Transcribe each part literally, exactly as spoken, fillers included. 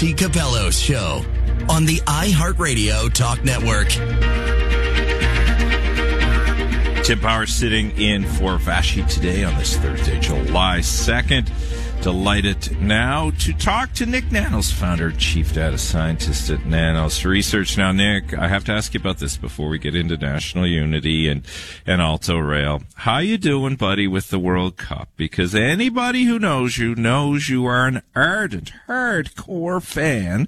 Vassy Capello's show on the iHeartRadio Talk Network. Tim Power sitting in for Vassy today on this Thursday, July second. Delighted now to talk to Nick Nanos, founder, chief data scientist at Nanos Research. Now, Nick, I have to ask you about this before we get into national unity and, and Alto Rail. How you doing, buddy, with the World Cup? Because anybody who knows you knows you are an ardent, hardcore fan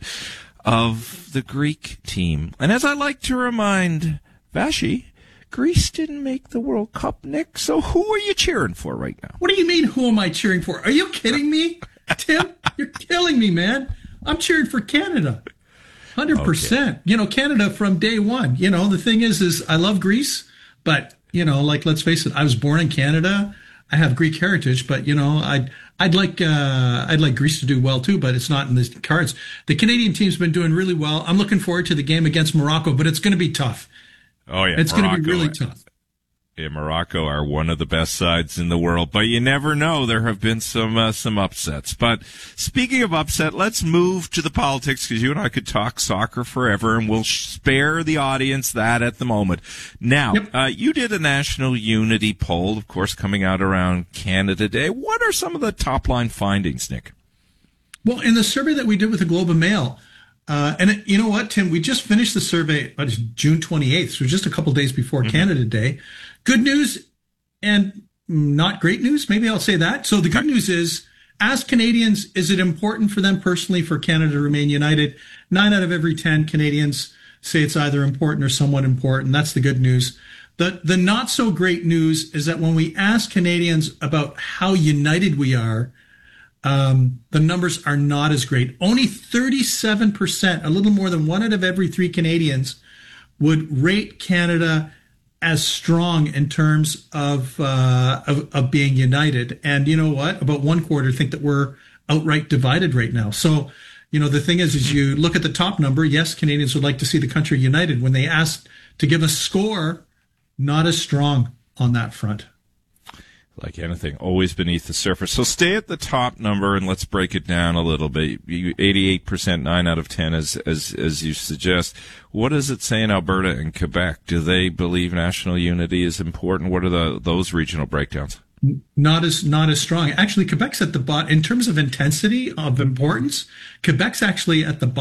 of the Greek team. And as I like to remind Vassy, Greece didn't make the World Cup, Nick, so who are you cheering for right now? What do you mean, who am I cheering for? Are you kidding me? Tim, you're killing me, man. I'm cheering for Canada. one hundred percent. Okay. You know, Canada from day one. You know, the thing is, is I love Greece, but, you know, like, let's face it, I was born in Canada. I have Greek heritage, but, you know, I'd, I'd like, uh, I'd like Greece to do well too, but it's not in the cards. The Canadian team's been doing really well. I'm looking forward to the game against Morocco, but it's going to be tough. Oh, yeah. It's going to be really tough. Yeah, Morocco are one of the best sides in the world, but you never know. There have been some uh, some upsets. But speaking of upset, let's move to the politics, because you and I could talk soccer forever, and we'll spare the audience that at the moment. Now, yep. uh, you did a national unity poll, of course, coming out around Canada Day. What are some of the top-line findings, Nick? Well, in the survey that we did with the Globe and Mail, Uh, and it, you know what, Tim? We just finished the survey on June twenty-eighth, so just a couple days before mm-hmm. Canada Day. Good news and not great news. Maybe I'll say that. So the good news is, as Canadians, is it important for them personally for Canada to remain united? Nine out of every ten Canadians say it's either important or somewhat important. That's the good news. The, the not so great news is that when we ask Canadians about how united we are, Um, the numbers are not as great. Only thirty-seven percent, a little more than one out of every three Canadians, would rate Canada as strong in terms of, uh, of, of being united. And you know what? About one quarter think that we're outright divided right now. So, you know, the thing is, is you look at the top number. Yes, Canadians would like to see the country united. When they asked to give a score, not as strong on that front. Like anything, always beneath the surface. So stay at the top number and let's break it down a little bit. eighty-eight percent, nine out of ten, as, as, as you suggest. What does it say in Alberta and Quebec? Do they believe national unity is important? What are the, those regional breakdowns? Not as, not as strong. Actually, Quebec's at the bottom. In terms of intensity of importance, Quebec's actually at the bottom.